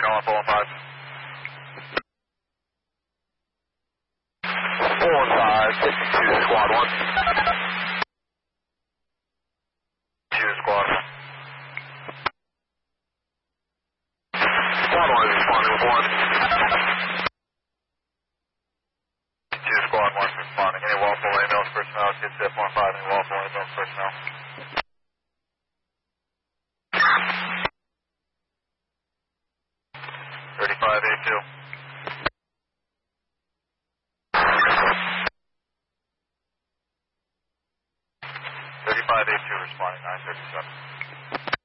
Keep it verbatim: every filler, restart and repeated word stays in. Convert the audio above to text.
calling four one five. four one five, fifty-two, squad one. two, squad one. Squad one is responding with one. two, squad one responding. Any Waffle ambulance personnel, kids F one five, any Waffle ambulance personnel. thirty-five eight two. thirty-five eight two responding, nine thirty-seven.